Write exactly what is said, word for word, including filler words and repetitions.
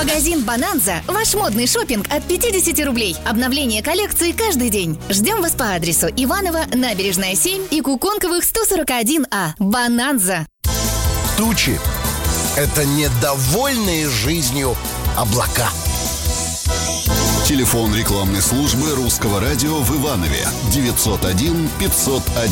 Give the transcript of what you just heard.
Магазин «Бонанза» – ваш модный шопинг от пятьдесят рублей. Обновление коллекции каждый день. Ждем вас по адресу Иваново, Набережная, семь и Куконковых, сто сорок один А. «Бонанза». Тучи – это недовольные жизнью облака. Телефон рекламной службы Русского радио в Иванове девятьсот один пятьсот один.